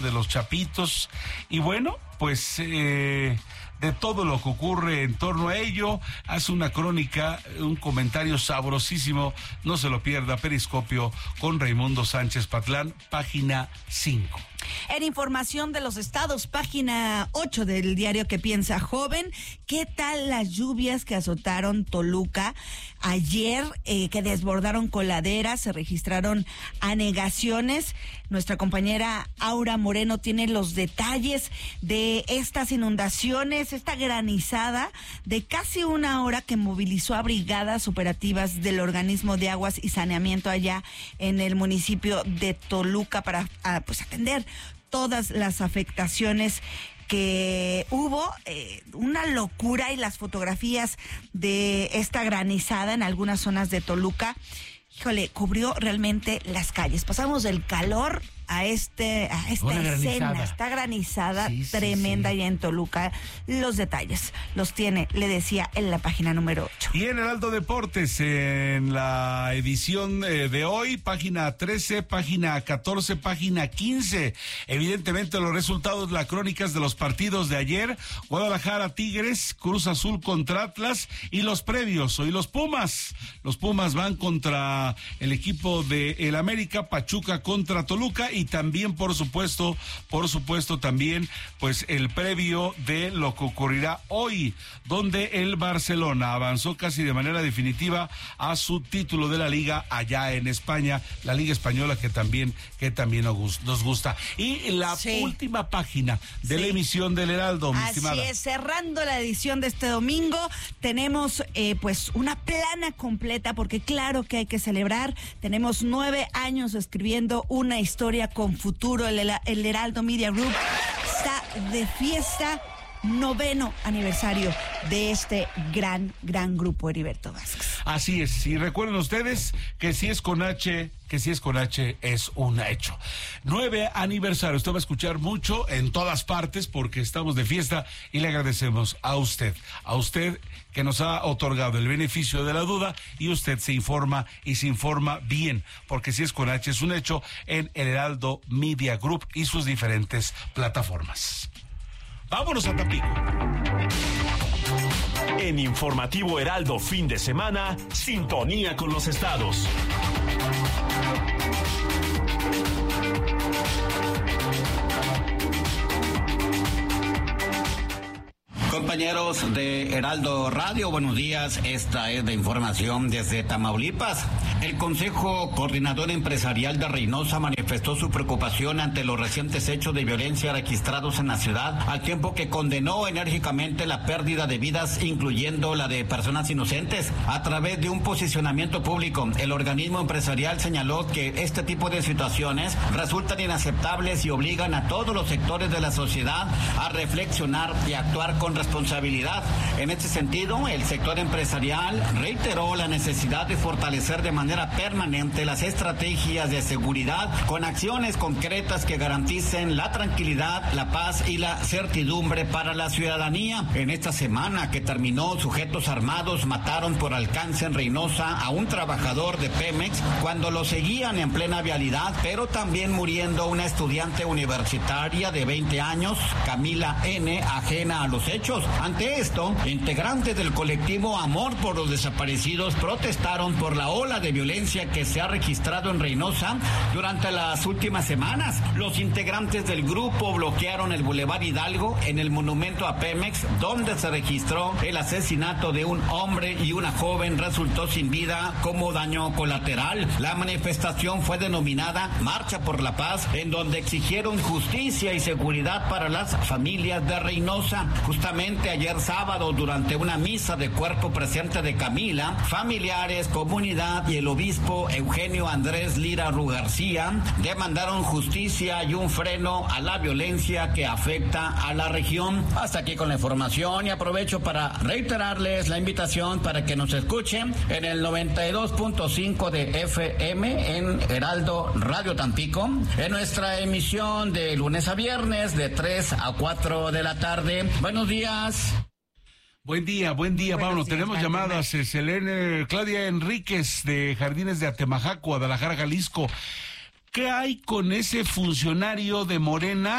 de los chapitos, y bueno, pues de todo lo que ocurre en torno a ello, hace una crónica, un comentario sabrosísimo, no se lo pierda, Periscopio con Raimundo Sánchez Patlán, página 5. En información de los estados, página 8 del diario Que Piensa Joven, ¿qué tal las lluvias que azotaron Toluca ayer, que desbordaron coladeras, se registraron anegaciones? Nuestra compañera Aura Moreno tiene los detalles de estas inundaciones, esta granizada de casi una hora que movilizó a brigadas operativas del Organismo de Aguas y Saneamiento allá en el municipio de Toluca para pues atender todas las afectaciones que hubo. Una locura, y las fotografías de esta granizada en algunas zonas de Toluca, híjole, cubrió realmente las calles. Pasamos del calor a esta escena, está granizada, sí, tremenda, ya en Toluca. Los detalles los tiene, le decía, en la página número 8. Y en Heraldo Deportes, en la edición de hoy, página 13, página 14, página 15, evidentemente los resultados, las crónicas de los partidos de ayer: Guadalajara Tigres, Cruz Azul contra Atlas, y los previos. Hoy los Pumas van contra el equipo de el América, Pachuca contra Toluca, y también por supuesto también pues el previo de lo que ocurrirá hoy, donde el Barcelona avanzó casi de manera definitiva a su título de la liga allá en España, la liga española que también nos gusta. Y la última página de la emisión del Heraldo, mi estimada. Así es, cerrando la edición de este domingo, tenemos pues una plana completa, porque claro que hay que celebrar. Tenemos 9 años escribiendo una historia con futuro. El Heraldo Media Group está de fiesta, 9º aniversario de este gran grupo, Heriberto Vázquez. Así es, y recuerden ustedes que si es con H, es un hecho. 9 aniversario, usted va a escuchar mucho en todas partes porque estamos de fiesta, y le agradecemos a usted que nos ha otorgado el beneficio de la duda, y usted se informa bien, porque si es con H es un hecho en el Heraldo Media Group y sus diferentes plataformas. Vámonos a Tampico. En Informativo Heraldo fin de semana, sintonía con los estados. Compañeros de Heraldo Radio, buenos días. Esta es la información desde Tamaulipas. El Consejo Coordinador Empresarial de Reynosa manifestó su preocupación ante los recientes hechos de violencia registrados en la ciudad, al tiempo que condenó enérgicamente la pérdida de vidas, incluyendo la de personas inocentes. A través de un posicionamiento público, el organismo empresarial señaló que este tipo de situaciones resultan inaceptables y obligan a todos los sectores de la sociedad a reflexionar y actuar con responsabilidad. En este sentido, el sector empresarial reiteró la necesidad de fortalecer de manera permanente las estrategias de seguridad con acciones concretas que garanticen la tranquilidad, la paz y la certidumbre para la ciudadanía. En esta semana que terminó, sujetos armados mataron por alcance en Reynosa a un trabajador de Pemex cuando lo seguían en plena vialidad, pero también muriendo una estudiante universitaria de 20 años, Camila N., ajena a los hechos. Ante esto, integrantes del colectivo Amor por los Desaparecidos protestaron por la ola de violencia que se ha registrado en Reynosa durante las últimas semanas. Los integrantes del grupo bloquearon el Boulevard Hidalgo en el monumento a Pemex, donde se registró el asesinato de un hombre y una joven resultó sin vida como daño colateral. La manifestación fue denominada Marcha por la Paz, en donde exigieron justicia y seguridad para las familias de Reynosa. Justamente ayer sábado, durante una misa de cuerpo presente de Camila, familiares, comunidad y el obispo Eugenio Andrés Lira Rugarcía demandaron justicia y un freno a la violencia que afecta a la región. Hasta aquí con la información, y aprovecho para reiterarles la invitación para que nos escuchen en el 92.5 de FM en Heraldo Radio Tampico, en nuestra emisión de lunes a viernes de 3 a 4 de la tarde. Buenos días. Buen día, Pablo. Tenemos llamadas. Claudia Enríquez de Jardines de Atemajac, Guadalajara, Jalisco. ¿Qué hay con ese funcionario de Morena